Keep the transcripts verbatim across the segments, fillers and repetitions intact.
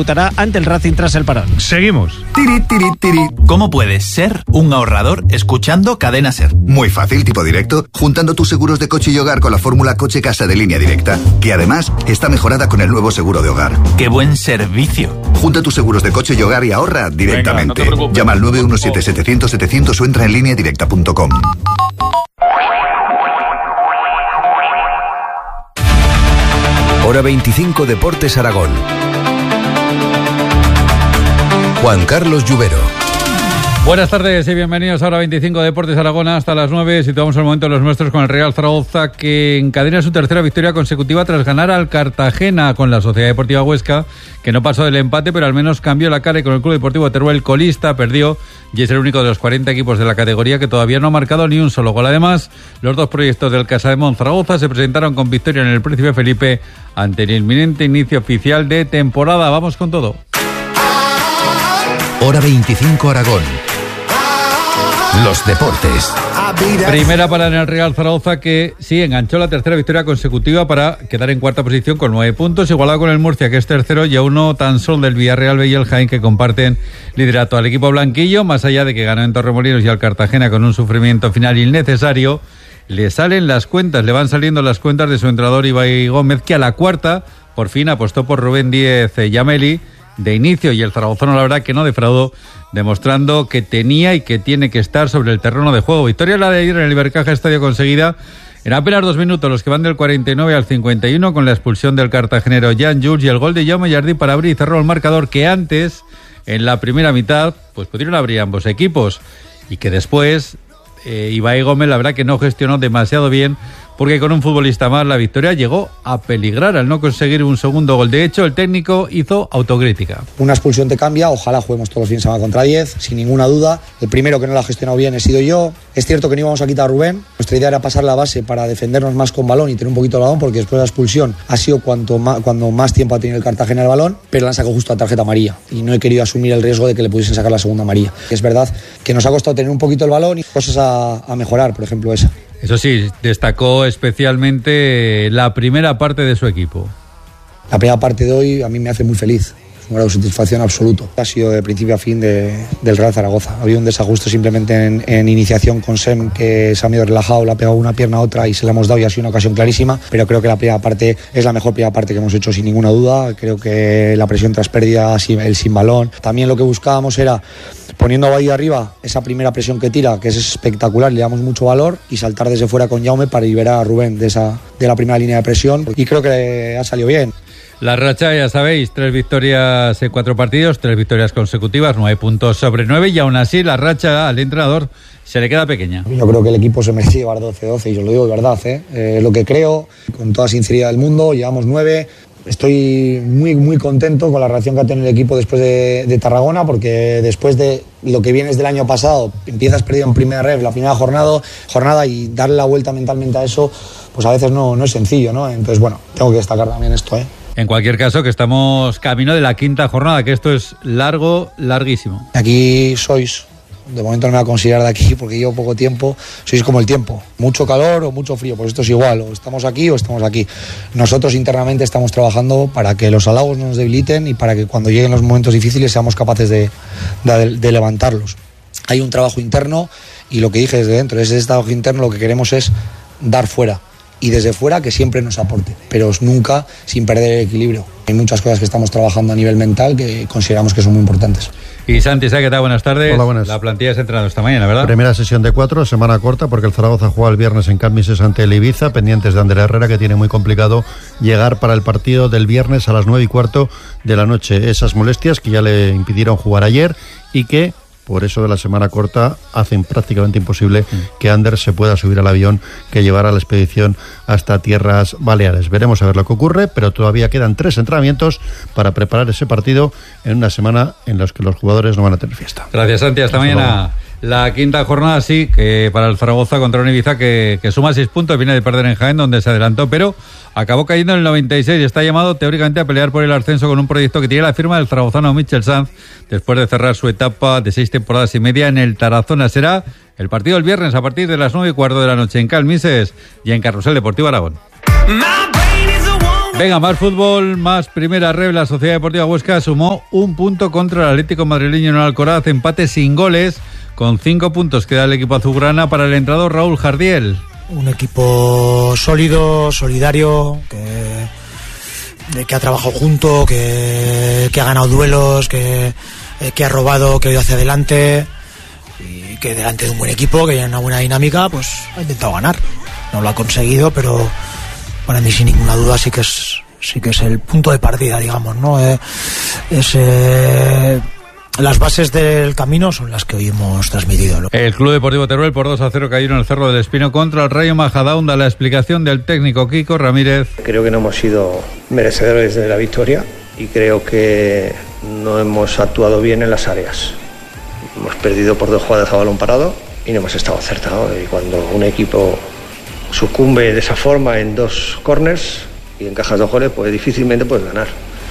debutará ante el Racing tras el parón. Seguimos. Tiri, tiri, tiri. ¿Cómo puedes ser un ahorrador escuchando Cadena Ser? Muy fácil, tipo directo, juntando tus seguros de coche y hogar con la fórmula Coche Casa de Línea Directa, que además está mejorada con el nuevo seguro de hogar. ¡Qué buen servicio! Junta tus seguros de coche y hogar y ahorra directamente. Venga, no llama al nueve uno siete, setecientos, setecientos o entra en línea directa punto com. Hora veinticinco Deportes Aragón. Juan Carlos Lluvero. Buenas tardes y bienvenidos a Hora veinticinco Deportes Aragón hasta las nueve. Situamos el momento de los nuestros con el Real Zaragoza, que encadena su tercera victoria consecutiva tras ganar al Cartagena con la Sociedad Deportiva Huesca, que no pasó del empate, pero al menos cambió la cara, y con el Club Deportivo Teruel colista perdió y es el único de los cuarenta equipos de la categoría que todavía no ha marcado ni un solo gol. Además, los dos proyectos del Casademont Zaragoza se presentaron con victoria en el Príncipe Felipe ante el inminente inicio oficial de temporada. Vamos con todo. Hora veinticinco Aragón. Los deportes. Primera para en el Real Zaragoza, que sí enganchó la tercera victoria consecutiva para quedar en cuarta posición con nueve puntos, igualado con el Murcia, que es tercero, y a uno tan solo del Villarreal B y el Jaén, que comparten liderato. Al equipo blanquillo, más allá de que ganó en Torremolinos y al Cartagena con un sufrimiento final innecesario, le salen las cuentas, le van saliendo las cuentas de su entrenador Ibai Gómez, que a la cuarta por fin apostó por Rubén Díez Yameli de inicio, y el zaragozano la verdad que no defraudó, demostrando que tenía y que tiene que estar sobre el terreno de juego. Victoria la de ayer en el Ibercaja Estadio, conseguida en apenas dos minutos, los que van del cuarenta y nueve al cincuenta y uno, con la expulsión del cartagenero Jan Jules y el gol de Jaume Jardí para abrir y cerrar el marcador, que antes, en la primera mitad, pues pudieron abrir ambos equipos, y que después eh, Ibai Gómez la verdad que no gestionó demasiado bien, porque con un futbolista más la victoria llegó a peligrar al no conseguir un segundo gol. De hecho, el técnico hizo autocrítica. Una expulsión te cambia, ojalá juguemos todos los fines de semana contra diez, sin ninguna duda. El primero que no la ha gestionado bien he sido yo. Es cierto que no íbamos a quitar a Rubén. Nuestra idea era pasar la base para defendernos más con balón y tener un poquito de balón, porque después de la expulsión ha sido cuanto más, cuando más tiempo ha tenido el Cartagena el balón, pero le han sacado justo la tarjeta amarilla y no he querido asumir el riesgo de que le pudiesen sacar la segunda amarilla. Es verdad que nos ha costado tener un poquito el balón y cosas a, a mejorar, por ejemplo esa. Eso sí, destacó especialmente la primera parte de su equipo. La primera parte de hoy a mí me hace muy feliz. Es un grado de satisfacción absoluto. Ha sido de principio a fin de, del Real Zaragoza. Había un desajuste simplemente en, en iniciación con Sem, que se ha medio relajado, le ha pegado una pierna a otra y se la hemos dado, y ha sido una ocasión clarísima. Pero creo que la primera parte es la mejor primera parte que hemos hecho sin ninguna duda. Creo que la presión tras pérdida, el sin balón. También lo que buscábamos era, poniendo a Bayo arriba, esa primera presión que tira, que es espectacular, le damos mucho valor, y saltar desde fuera con Jaume para liberar a Rubén de, esa, de la primera línea de presión. Y creo que ha salido bien. La racha, ya sabéis, tres victorias en cuatro partidos, tres victorias consecutivas, nueve puntos sobre nueve, y aún así la racha al entrenador se le queda pequeña. Yo creo que el equipo se merece llevar doce doce, y yo lo digo de verdad, ¿eh? Eh, lo que creo, con toda sinceridad del mundo, llevamos nueve. Estoy muy muy contento con la reacción que ha tenido el equipo después de, de Tarragona, porque después de lo que vienes del año pasado, empiezas perdido en primera ref la primera jornada, jornada y darle la vuelta mentalmente a eso, pues a veces no, no es sencillo, ¿no? Entonces, bueno, tengo que destacar también esto, ¿eh? En cualquier caso, que estamos camino de la quinta jornada, que esto es largo, larguísimo. Aquí sois, de momento no me voy a considerar de aquí porque llevo poco tiempo, sois como el tiempo, mucho calor o mucho frío, pues esto es igual, o estamos aquí o estamos aquí. Nosotros internamente estamos trabajando para que los halagos no nos debiliten y para que cuando lleguen los momentos difíciles seamos capaces de, de, de levantarlos. Hay un trabajo interno, y lo que dije desde dentro, ese trabajo interno lo que queremos es dar fuera, y desde fuera que siempre nos aporte, pero nunca sin perder el equilibrio. Hay muchas cosas que estamos trabajando a nivel mental que consideramos que son muy importantes. Y Santi Sá, ¿qué tal? Buenas tardes. Hola, buenas. La plantilla se ha entrenado esta mañana, ¿verdad? Primera sesión de cuatro, semana corta, porque el Zaragoza juega el viernes en Cambises ante el Ibiza, pendientes de Ander Herrera, que tiene muy complicado llegar para el partido del viernes a las nueve y cuarto de la noche. Esas molestias que ya le impidieron jugar ayer y que, por eso de la semana corta, hacen prácticamente imposible que Ander se pueda subir al avión que llevará la expedición hasta Tierras Baleares. Veremos a ver lo que ocurre, pero todavía quedan tres entrenamientos para preparar ese partido en una semana en la que los jugadores no van a tener fiesta. Gracias, Santi. Hasta, Hasta mañana. Luego. La quinta jornada sí, que para el Zaragoza contra un Ibiza que, que suma seis puntos, viene de perder en Jaén, donde se adelantó, pero acabó cayendo en el noventa y seis y está llamado teóricamente a pelear por el ascenso con un proyecto que tiene la firma del zaragozano Michel Sanz, después de cerrar su etapa de seis temporadas y media en el Tarazona. Será el partido el viernes a partir de las nueve y cuarto de la noche en Calmises y en Carrusel Deportivo Aragón. My brain is a Venga, más fútbol, más primera red. La Sociedad Deportiva Huesca sumó un punto contra el Atlético madrileño en Alcoraz, empate sin goles, con cinco puntos queda el equipo azulgrana para el entrenador Raúl Jardiel. Un equipo sólido, solidario, que, que ha trabajado junto, que, que ha ganado duelos, que, que ha robado, que ha ido hacia adelante y que delante de un buen equipo, que tiene una buena dinámica, pues ha intentado ganar. No lo ha conseguido, pero para mí sin ninguna duda sí que es sí que es el punto de partida, digamos, ¿no? Eh, es, eh, las bases del camino son las que hoy hemos transmitido, ¿no? El Club Deportivo Teruel por dos a cero cayó en el Cerro del Espino contra el Rayo Majadahonda. La explicación del técnico Kiko Ramírez. Creo que no hemos sido merecedores de la victoria y creo que no hemos actuado bien en las áreas. Hemos perdido por dos jugadas a balón parado y no hemos estado acertados. Y cuando un equipo sucumbe de esa forma en dos corners y encajas dos goles, pues difícilmente puedes ganar.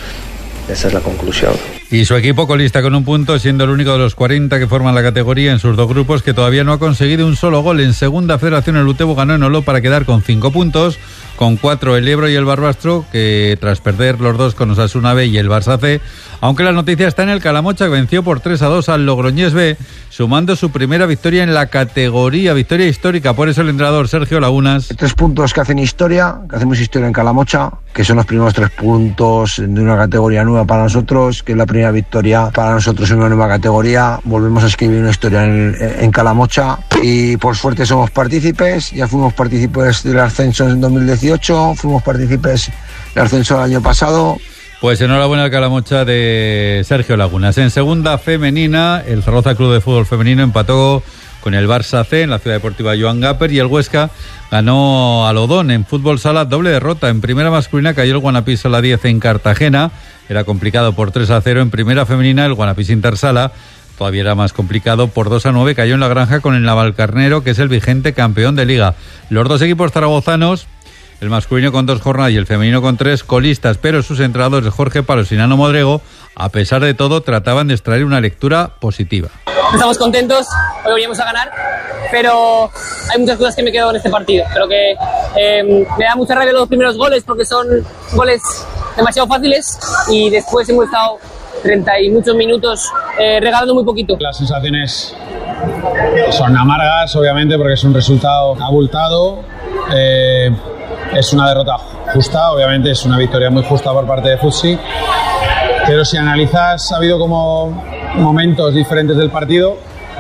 Esa es la conclusión. Y su equipo colista con un punto, siendo el único de los cuarenta que forman la categoría en sus dos grupos, que todavía no ha conseguido un solo gol. En segunda federación el Utebo ganó en Oló para quedar con cinco puntos, con cuatro el Ebro y el Barbastro, que tras perder los dos con Osasuna B y el Barça C, aunque la noticia está en el Calamocha, que venció por tres a dos al Logroñés B, sumando su primera victoria en la categoría, victoria histórica. Por eso el entrenador Sergio Lagunas. Tres puntos que hacen historia, que hacemos historia en Calamocha, que son los primeros tres puntos de una categoría nueva para nosotros, que es la primera victoria para nosotros en una nueva categoría. Volvemos a escribir una historia en, en Calamocha y por suerte somos partícipes. Ya fuimos partícipes del ascenso en dos mil dieciocho, fuimos partícipes del ascenso el año pasado. Pues enhorabuena al Calamocha de Sergio Lagunas. En segunda femenina, el Zaragoza Club de Fútbol Femenino empató con el Barça C en la Ciudad Deportiva Joan Gamper y el Huesca ganó al Odón. En fútbol sala, doble derrota. En primera masculina cayó el Guanapís a la diez en Cartagena, era complicado por tres a cero. En primera femenina el Guanapís Intersala todavía era más complicado, por dos a nueve cayó en La Granja con el Navalcarnero, que es el vigente campeón de liga. Los dos equipos zaragozanos, el masculino con dos jornadas y el femenino con tres, colistas, pero sus entrenadores Jorge Palos y Nano Modrego, a pesar de todo, trataban de extraer una lectura positiva. Estamos contentos, hoy veníamos a ganar, pero hay muchas cosas que me quedo en este partido. Creo que eh, me da mucha rabia los primeros goles porque son goles demasiado fáciles y después hemos estado treinta y muchos minutos eh, regalando muy poquito. Las sensaciones son amargas, obviamente, porque es un resultado abultado. Eh, es una derrota justa, obviamente es una victoria muy justa por parte de Futsi, pero si analizas, ha habido como momentos diferentes del partido.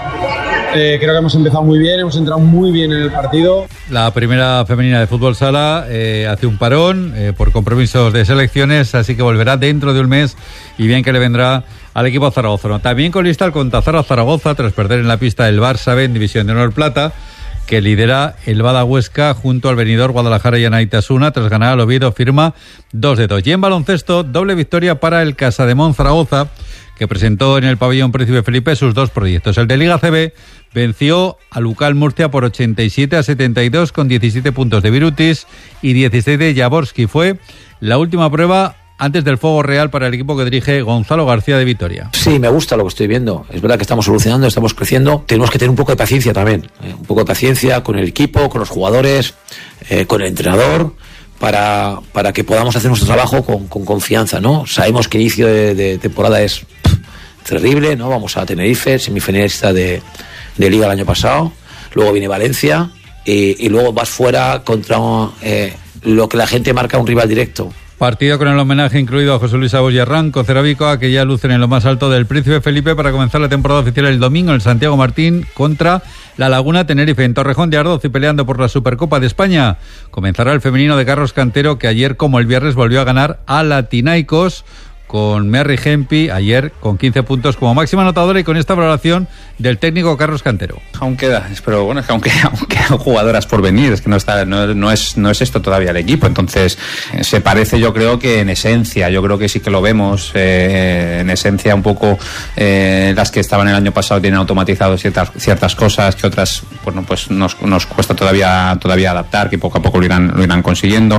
Eh, creo que hemos empezado muy bien, hemos entrado muy bien en el partido. La primera femenina de fútbol sala eh, hace un parón eh, por compromisos de selecciones, así que volverá dentro de un mes y bien que le vendrá al equipo zaragozano. También colista el Contazara Zaragoza tras perder en la pista el Barça B en División de Honor Plata, que lidera el Bada Huesca junto al venidor Guadalajara y Anaitasuna tras ganar al Oviedo, firma dos de dos. Y en baloncesto, doble victoria para el Casademón Zaragoza, que presentó en el pabellón Príncipe Felipe sus dos proyectos. El de Liga C B venció a Lucal Murcia por ochenta y siete a setenta y dos con diecisiete puntos de Virutis y dieciséis de Jaworski. Fue la última prueba antes del fuego real para el equipo que dirige Gonzalo García de Vitoria. Sí, me gusta lo que estoy viendo. Es verdad que estamos evolucionando, estamos creciendo. Tenemos que tener un poco de paciencia también. ¿eh? Un poco de paciencia con el equipo, con los jugadores, eh, con el entrenador, para, para que podamos hacer nuestro trabajo con, con confianza, ¿no? Sabemos que el inicio de, de temporada es pff, terrible, ¿no? Vamos a Tenerife, semifinalista de, de Liga el año pasado. Luego viene Valencia y, y luego vas fuera contra eh, lo que la gente marca un rival directo. Partido con el homenaje incluido a José Luis Abos y Arranco Ceravicoa, que ya lucen en lo más alto del Príncipe Felipe para comenzar la temporada oficial el domingo en el Santiago Martín contra la Laguna Tenerife. En Torrejón de Ardoz y peleando por la Supercopa de España comenzará el femenino de Carlos Cantero, que ayer como el viernes volvió a ganar a Latinaicos con Merry Gempi, ayer con quince puntos como máxima anotadora y con esta valoración del técnico Carlos Cantero. Aún queda, pero bueno, es que aún quedan, aún quedan jugadoras por venir, es que no está, no, no es, no es esto todavía el equipo, entonces eh, se parece, yo creo que en esencia, yo creo que sí que lo vemos, eh, en esencia un poco eh, las que estaban el año pasado tienen automatizado ciertas, ciertas cosas que otras, bueno, pues nos, nos cuesta todavía, todavía adaptar, que poco a poco lo irán, lo irán consiguiendo.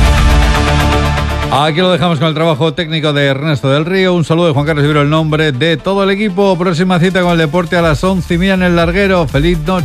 Aquí lo dejamos con el trabajo técnico de Ernesto del Río. Un saludo de Juan Carlos Ibero, el nombre de todo el equipo. Próxima cita con el deporte a las once y media en el Larguero. Feliz noche.